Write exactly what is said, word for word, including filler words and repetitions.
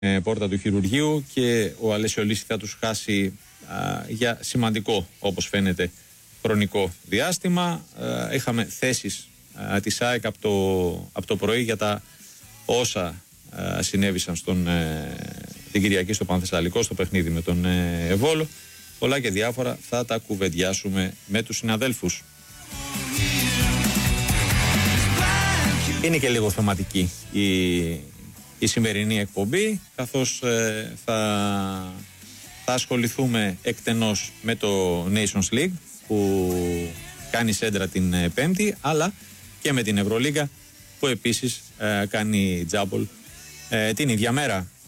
ε, πόρτα του χειρουργείου και ο Αλεσιολίσης θα τους χάσει α, για σημαντικό, όπως φαίνεται, χρονικό διάστημα. Α, είχαμε θέσεις α, της ΑΕΚ από το, από το πρωί για τα όσα α, συνέβησαν στον, ε, την Κυριακή στο Πανθεσσαλικό, στο παιχνίδι με τον ε, Βόλο. Πολλά και διάφορα θα τα κουβεντιάσουμε με τους συναδέλφους. Είναι και λίγο θεματική η, η σημερινή εκπομπή, καθώς ε, θα, θα ασχοληθούμε εκτενώς με το Nations League που κάνει σέντρα την ε, Πέμπτη, αλλά και με την Ευρωλίγκα που επίσης ε, κάνει τζάμπολ ε, την ίδια μέρα.